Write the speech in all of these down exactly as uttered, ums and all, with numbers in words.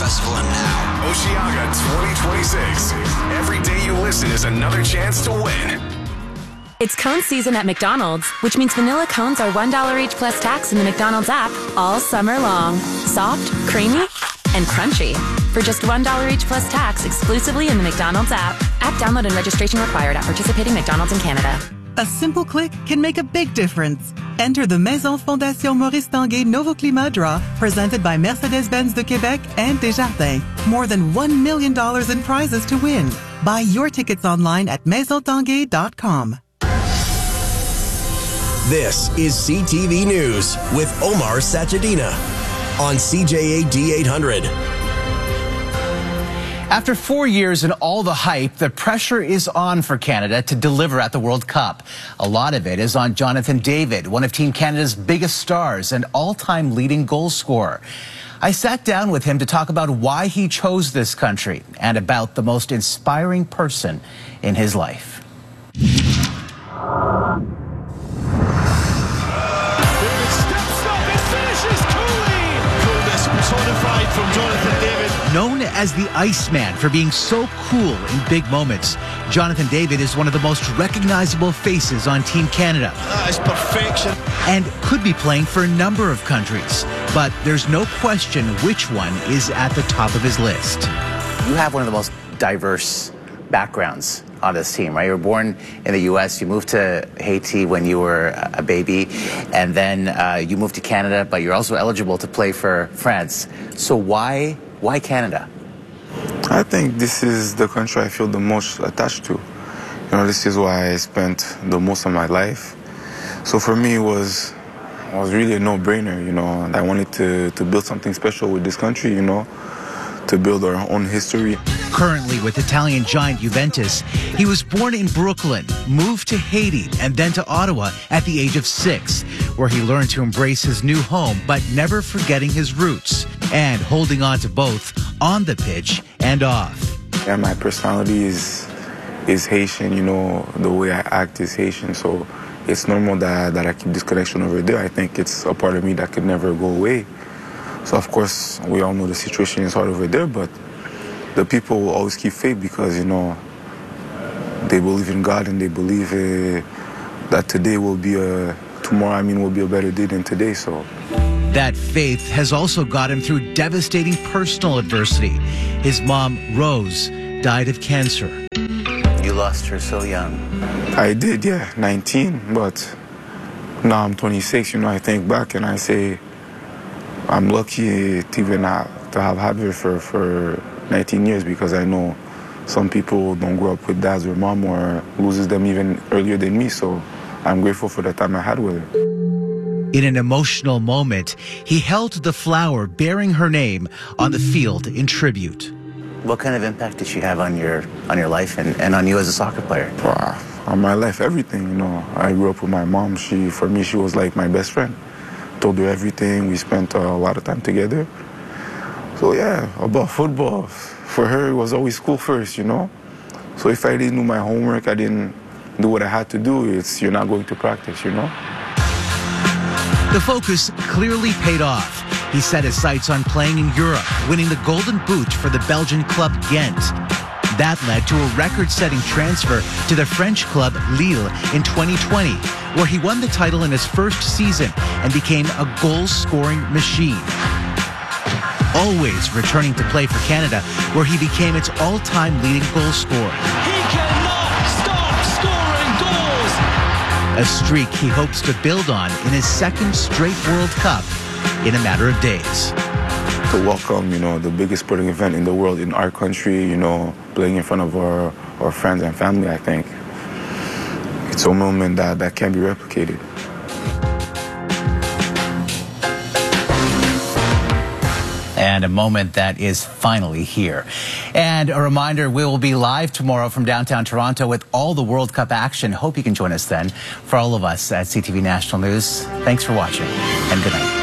Festival and now. Oceaga twenty twenty-six. Every day you listen is another chance to win. It's cone season at McDonald's, which means vanilla cones are one dollar each plus tax in the McDonald's app all summer long. Soft, creamy, and crunchy. For just one dollar each plus tax exclusively in the McDonald's app. App download and registration required at participating McDonald's in Canada. A simple click can make a big difference. Enter the Maison Fondation Maurice Tanguay Nouveau Climat Draw, presented by Mercedes-Benz de Québec and Desjardins. More than one million dollars in prizes to win. Buy your tickets online at maison tanguay dot com. This is C T V News with Omar Sachedina on C J A D eight hundred. After four years and all the hype, the pressure is on for Canada to deliver at the World Cup. A lot of it is on Jonathan David, one of Team Canada's biggest stars and all-time leading goal scorer. I sat down with him to talk about why he chose this country and about the most inspiring person in his life. Personified from Jonathan David. Known as the Iceman for being so cool in big moments, Jonathan David is one of the most recognizable faces on Team Canada. That is perfection. And could be playing for a number of countries. But there's no question which one is at the top of his list. You have one of the most diverse backgrounds on this team, right? You were born in the U S, you moved to Haiti when you were a baby, and then uh, you moved to Canada, but you're also eligible to play for France. So why, why Canada? I think this is the country I feel the most attached to. You know, this is why I spent the most of my life. So for me, it was, it was really a no-brainer, you know. I wanted to, to build something special with this country, you know, to build our own history. Currently with Italian giant Juventus, he was born in Brooklyn, moved to Haiti, and then to Ottawa at the age of six, where he learned to embrace his new home, but never forgetting his roots and holding on to both on the pitch and off. Yeah, my personality is is Haitian, you know, the way I act is Haitian, so it's normal that, that I keep this connection over there. I think it's a part of me that could never go away. So, of course, we all know the situation is hard over there, but the people will always keep faith because, you know, they believe in God and they believe uh, that today will be a, tomorrow, I mean, will be a better day than today, so. That faith has also got him through devastating personal adversity. His mom, Rose, died of cancer. You lost her so young. I did, yeah, nineteen, but now I'm twenty-six, you know, I think back and I say, I'm lucky to even have, to have had her for, for nineteen years because I know some people don't grow up with dads or mom or loses them even earlier than me, so I'm grateful for the time I had with her. In an emotional moment, he held the flower bearing her name on the field in tribute. What kind of impact did she have on your on your life and, and on you as a soccer player? Wow, on my life, everything, you know. I grew up with my mom. She, for me, she was like my best friend. Told her everything. We spent uh, a lot of time together. So yeah, about football, for her it was always school first, you know. So if I didn't do my homework, I didn't do what I had to do, it's you're not going to practice, you know. The focus clearly paid off. He set his sights on playing in Europe, winning the Golden Boot for the Belgian club Ghent. That led to a record-setting transfer to the French club Lille in twenty twenty, where he won the title in his first season and became a goal-scoring machine. Always returning to play for Canada, where he became its all-time leading goal scorer. He cannot stop scoring goals! A streak he hopes to build on in his second straight World Cup in a matter of days. To welcome, you know, the biggest sporting event in the world in our country, you know, playing in front of our, our friends and family, I think it's a moment that, that can't be replicated. And a moment that is finally here. And a reminder, we will be live tomorrow from downtown Toronto with all the World Cup action. Hope you can join us then. For all of us at C T V National News, thanks for watching and good night.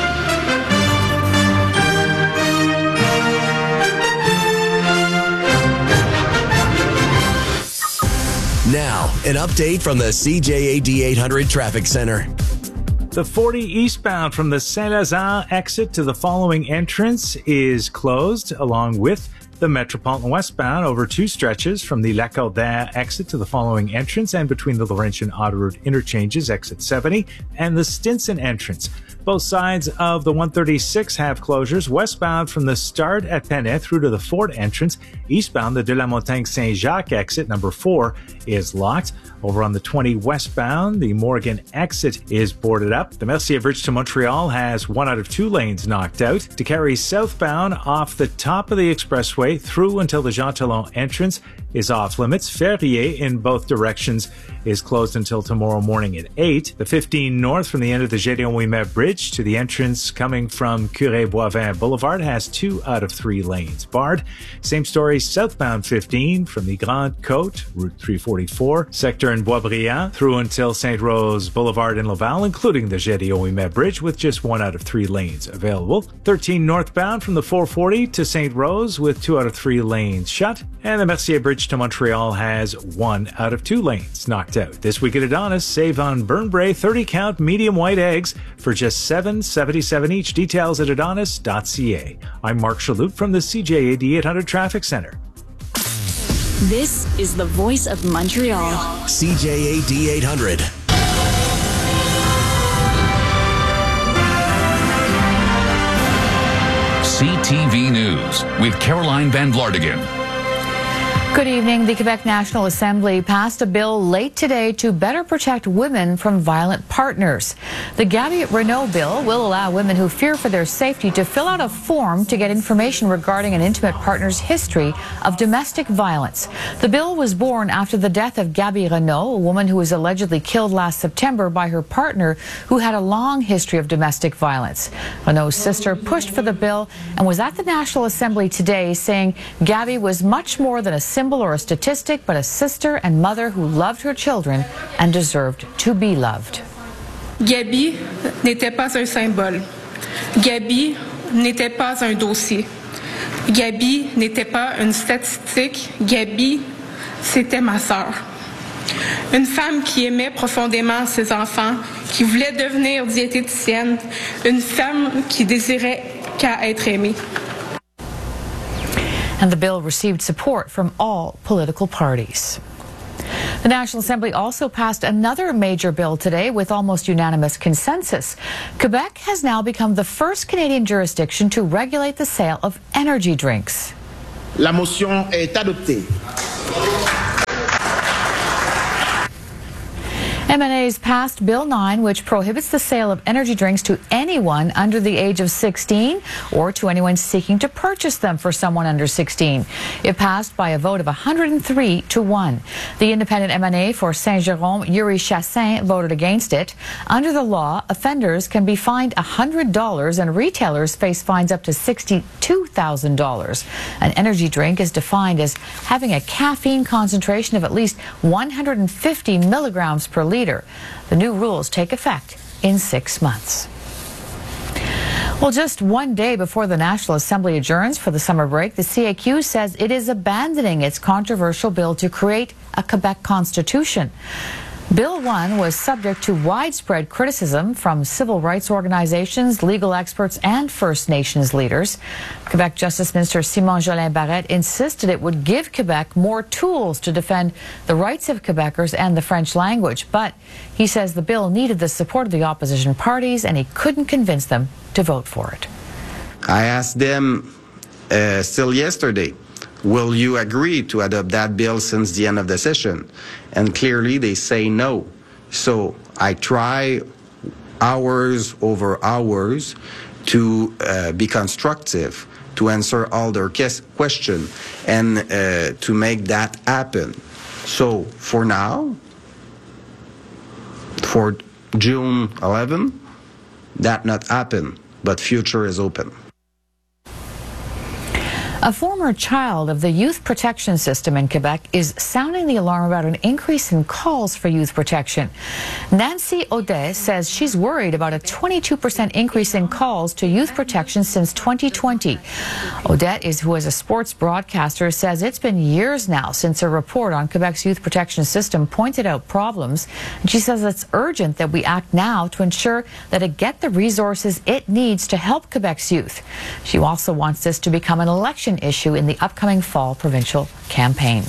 Now, an update from the C J A D eight hundred Traffic Center. The forty eastbound from the Saint-Lazare exit to the following entrance is closed, along with the Metropolitan westbound over two stretches from the Lacordaire exit to the following entrance and between the Laurentian Autoroute interchanges, exit seventy, and the Stinson entrance. Both sides of the one thirty-six have closures. Westbound from the start at Penet through to the Fort entrance. Eastbound, the De La Montagne Saint-Jacques exit, number four, is locked. Over on the twenty westbound, the Morgan exit is boarded up. The Mercier Bridge to Montreal has one out of two lanes knocked out. To carry southbound off the top of the expressway through until the Jean Talon entrance is off limits. Ferrier in both directions is closed until tomorrow morning at eight. The fifteen north from the end of the Gédéon Ouimet Bridge to the entrance coming from Curé-Boivin Boulevard has two out of three lanes barred. Same story southbound fifteen from the Grande Côte, Route three forty-four, sector in Boisbriand through until Saint Rose Boulevard in Laval, including the Gédéon Ouimet Bridge with just one out of three lanes available. thirteen northbound from the four forty to Saint Rose with two out of three lanes shut. And the Mercier Bridge to Montreal has one out of two lanes knocked out. This week at Adonis, save on Burnbrae thirty count medium white eggs for just seven dollars and seventy-seven cents each. Details at adonis dot c a. I'm Mark Shalhoub from the C J A D eight hundred Traffic Center. This is the voice of Montreal. C J A D eight hundred. C T V News with Caroline Van Vlardigan. Good evening. The Quebec National Assembly passed a bill late today to better protect women from violent partners. The Gabby Renault bill will allow women who fear for their safety to fill out a form to get information regarding an intimate partner's history of domestic violence. The bill was born after the death of Gabby Renault, a woman who was allegedly killed last September by her partner who had a long history of domestic violence. Renault's sister pushed for the bill and was at the National Assembly today saying Gabby was much more than a symbol or a statistic, but a sister and mother who loved her children and deserved to be loved. Gabby n'était pas un symbole. Gabby n'était pas un dossier. Gabby n'était pas une statistique. Gabby, c'était ma sœur. Une femme qui aimait profondément ses enfants, qui voulait devenir diététicienne, une femme qui désirait qu'à être aimée. And the bill received support from all political parties. The National Assembly also passed another major bill today with almost unanimous consensus. Quebec has now become the first Canadian jurisdiction to regulate the sale of energy drinks. La motion est adoptée. M N A's passed Bill nine, which prohibits the sale of energy drinks to anyone under the age of sixteen or to anyone seeking to purchase them for someone under sixteen. It passed by a vote of one hundred three to one. The independent M N A for Saint-Jérôme, Yuri Chassin, voted against it. Under the law, offenders can be fined one hundred dollars and retailers face fines up to sixty-two thousand dollars. An energy drink is defined as having a caffeine concentration of at least one hundred fifty milligrams per liter. The new rules take effect in six months. Well, just one day before the National Assembly adjourns for the summer break, the C A Q says it is abandoning its controversial bill to create a Quebec Constitution. Bill one was subject to widespread criticism from civil rights organizations, legal experts, and First Nations leaders. Quebec Justice Minister Simon Jolin Barrette insisted it would give Quebec more tools to defend the rights of Quebecers and the French language, but he says the bill needed the support of the opposition parties and he couldn't convince them to vote for it. I asked them uh, still yesterday, will you agree to adopt that bill since the end of the session? And clearly they say no. So I try hours over hours to uh, be constructive, to answer all their questions, and uh, to make that happen. So for now, for June eleventh, that not happen, but future is open. A former child of the youth protection system in Quebec is sounding the alarm about an increase in calls for youth protection. Nancy Audet says she's worried about a twenty-two percent increase in calls to youth protection since twenty twenty. Audet, is, who is a sports broadcaster, says it's been years now since a report on Quebec's youth protection system pointed out problems. And she says it's urgent that we act now to ensure that it get the resources it needs to help Quebec's youth. She also wants this to become an election issue in the upcoming fall provincial campaign.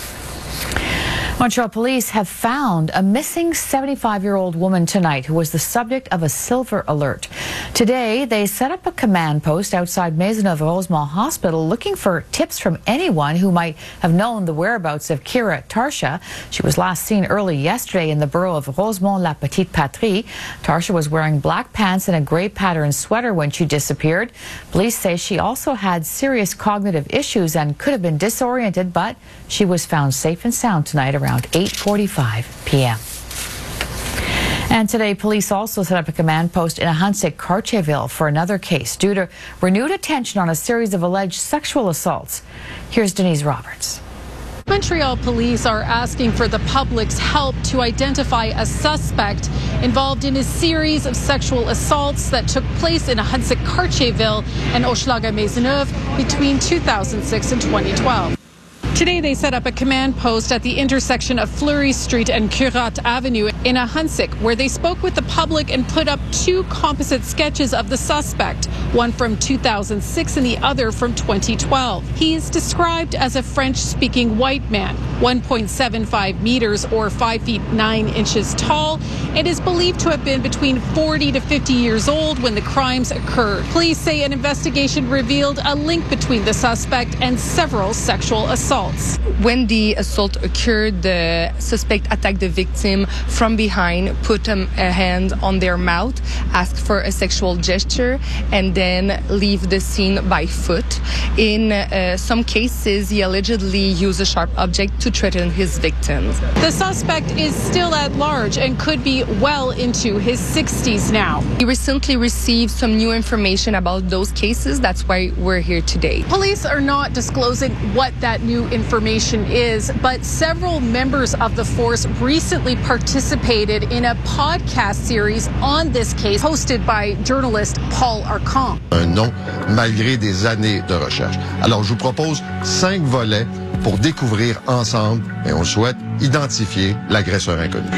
Montreal police have found a missing seventy-five-year-old woman tonight who was the subject of a silver alert. Today, they set up a command post outside Maisonneuve-Rosemont Hospital looking for tips from anyone who might have known the whereabouts of Kira Tarsha. She was last seen early yesterday in the borough of Rosemont-la-Petite-Patrie. Tarsha was wearing black pants and a gray pattern sweater when she disappeared. Police say she also had serious cognitive issues and could have been disoriented, but she was found safe and sound tonight around eight forty-five p m And today, police also set up a command post in Ahuntsic-Cartierville for another case due to renewed attention on a series of alleged sexual assaults. Here's Denise Roberts. Montreal police are asking for the public's help to identify a suspect involved in a series of sexual assaults that took place in Ahuntsic-Cartierville and Hochelaga Maisonneuve between two thousand six and twenty twelve. Today, they set up a command post at the intersection of Fleury Street and Curat Avenue in Ahuntsic, where they spoke with the public and put up two composite sketches of the suspect, one from two thousand six and the other from twenty twelve. He is described as a French-speaking white man, one point seven five meters or five feet nine inches tall, and is believed to have been between forty to fifty years old when the crimes occurred. Police say an investigation revealed a link between the suspect and several sexual assaults. When the assault occurred, the suspect attacked the victim from behind, put um, a hand on their mouth, asked for a sexual gesture, and then leave the scene by foot. In uh, some cases, he allegedly used a sharp object to threaten his victims. The suspect is still at large and could be well into his sixties now. He recently received some new information about those cases. That's why we're here today. Police are not disclosing what that new information is, but several members of the force recently participated in a podcast series on this case hosted by journalist Paul Arcand. Un nom malgré des années de recherche. Alors je vous propose cinq volets pour découvrir ensemble, et on souhaite identifier l'agresseur inconnu.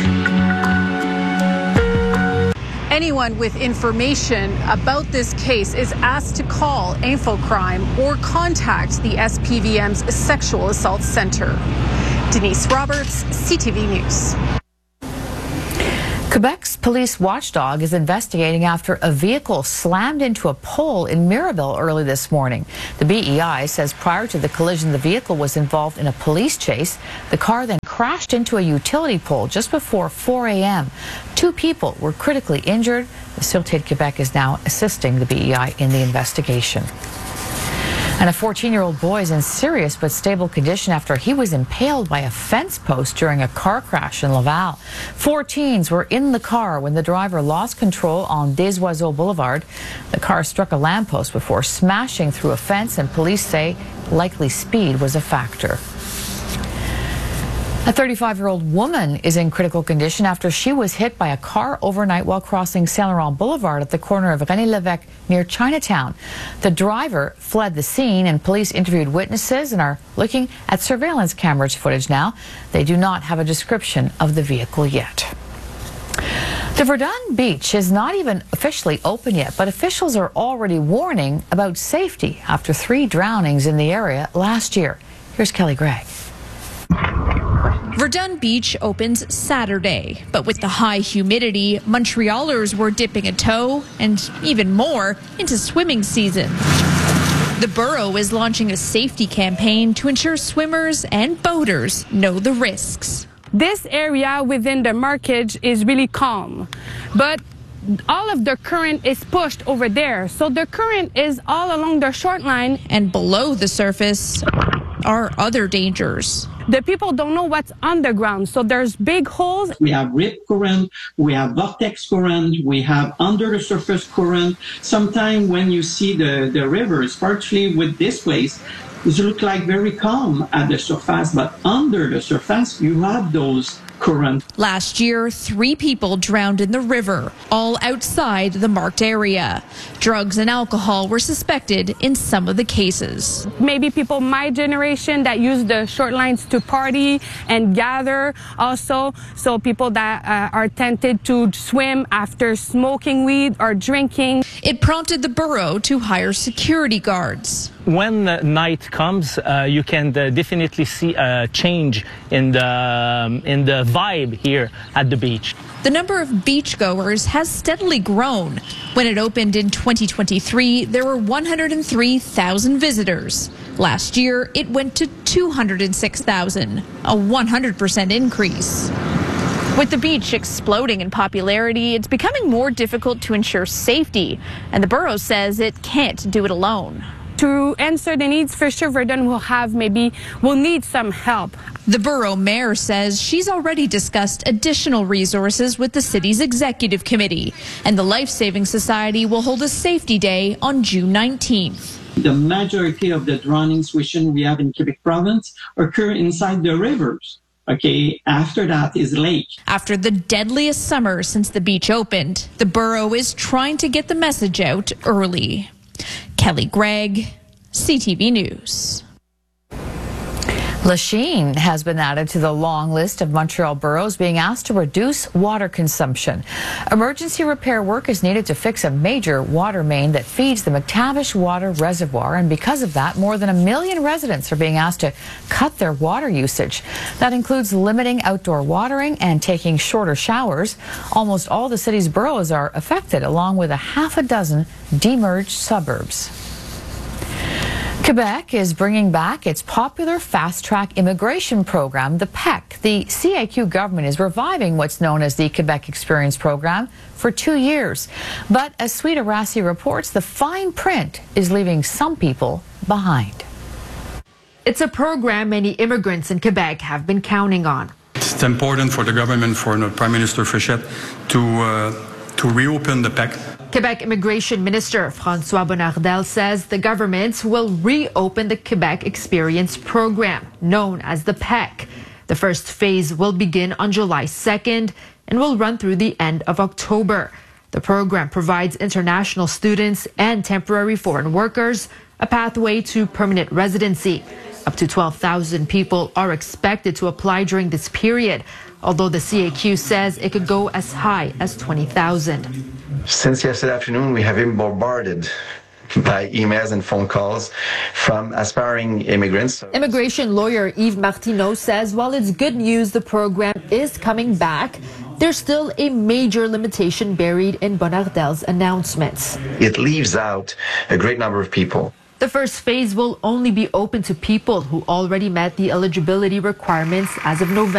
Anyone with information about this case is asked to call Infocrime or contact the S P V M's Sexual Assault Center. Denise Roberts, C T V News. Quebec's police watchdog is investigating after a vehicle slammed into a pole in Mirabel early this morning. The B E I says prior to the collision, the vehicle was involved in a police chase. The car then crashed into a utility pole just before four a m Two people were critically injured. The Sûreté de Québec is now assisting the B E I in the investigation. And a fourteen-year-old boy is in serious but stable condition after he was impaled by a fence post during a car crash in Laval. Four teens were in the car when the driver lost control on Des Oiseaux Boulevard. The car struck a lamppost before smashing through a fence, and police say likely speed was a factor. A thirty-five-year-old woman is in critical condition after she was hit by a car overnight while crossing Saint Laurent Boulevard at the corner of René Lévesque near Chinatown. The driver fled the scene, and police interviewed witnesses and are looking at surveillance cameras footage now. They do not have a description of the vehicle yet. The Verdun beach is not even officially open yet, but officials are already warning about safety after three drownings in the area last year. Here's Kelly Gregg. Verdun Beach opens Saturday, but with the high humidity, Montrealers were dipping a toe, and even more, into swimming season. The borough is launching a safety campaign to ensure swimmers and boaters know the risks. This area within the markage is really calm, but all of the current is pushed over there. So the current is all along the short line. And below the surface, are other dangers. The people don't know what's underground, so there's big holes. We have rip current, we have vortex current, we have under the surface current. Sometimes when you see the, the rivers, partially with this place, it look like very calm at the surface, but under the surface, you have those current. Last year, three people drowned in the river, all outside the marked area. Drugs and alcohol were suspected in some of the cases. Maybe people my generation that use the short lines to party and gather also. So people that uh, are tempted to swim after smoking weed or drinking. It prompted the borough to hire security guards. When night comes, uh, you can uh, definitely see a change in the, um, in the vibe here at the beach. The number of beachgoers has steadily grown. When it opened in twenty twenty-three, there were one hundred three thousand visitors. Last year, it went to two hundred six thousand, a one hundred percent increase. With the beach exploding in popularity, it's becoming more difficult to ensure safety, and the borough says it can't do it alone. To answer the needs, for sure, Verdun will have maybe, will need some help. The borough mayor says she's already discussed additional resources with the city's executive committee, and the Life Saving Society will hold a safety day on June nineteenth. The majority of the drowning situations we have in Quebec province occur inside the rivers. Okay, after that is lake. After the deadliest summer since the beach opened, the borough is trying to get the message out early. Kelly Gregg, C T V News. Lachine has been added to the long list of Montreal boroughs being asked to reduce water consumption. Emergency repair work is needed to fix a major water main that feeds the McTavish Water Reservoir, and because of that, more than a million residents are being asked to cut their water usage. That includes limiting outdoor watering and taking shorter showers. Almost all the city's boroughs are affected, along with a half a dozen demerged suburbs. Quebec is bringing back its popular fast-track immigration program, the P E C. The C A Q government is reviving what's known as the Quebec Experience program for two years. But as Sweeta Rassi reports, the fine print is leaving some people behind. It's a program many immigrants in Quebec have been counting on. It's important for the government, for Prime Minister Fichette, to, uh, to reopen the P E C. Quebec Immigration Minister François Bonnardel says the government will reopen the Quebec Experience program, known as the P E C. The first phase will begin on July second and will run through the end of October. The program provides international students and temporary foreign workers a pathway to permanent residency. Up to twelve thousand people are expected to apply during this period, although the C A Q says it could go as high as twenty thousand. Since yesterday afternoon, we have been bombarded by emails and phone calls from aspiring immigrants. Immigration lawyer Yves Martineau says while it's good news the program is coming back, there's still a major limitation buried in Bonnardel's announcements. It leaves out a great number of people. The first phase will only be open to people who already met the eligibility requirements as of November.